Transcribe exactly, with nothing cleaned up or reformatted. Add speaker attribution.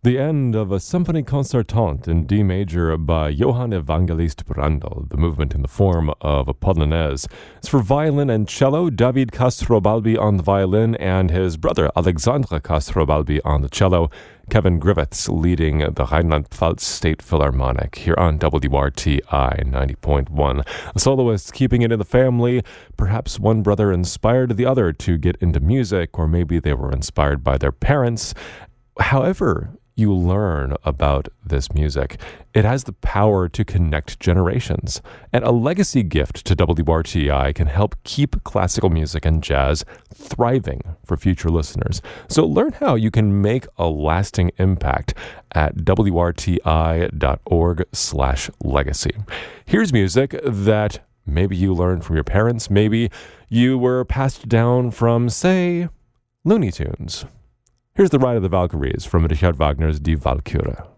Speaker 1: The end of a Symphonie Concertante in D major by Johann Evangelist Brandl, the movement in the form of a Polonaise. It's for violin and cello, David Castrobalbi on the violin, and his brother Alexandre Castrobalbi on the cello. Kevin Grivets leading the Rheinland-Pfalz State Philharmonic here on W R T I ninety point one. The soloists keeping it in the family. Perhaps one brother inspired the other to get into music, or maybe they were inspired by their parents. However you learn about this music, it has the power to connect generations. And a legacy gift to W R T I can help keep classical music and jazz thriving for future listeners. So learn how you can make a lasting impact at W R T I dot org slash legacy. Here's music that maybe you learned from your parents, maybe you were passed down from, say, Looney Tunes. Here's the Ride of the Valkyries from Richard Wagner's Die Walküre.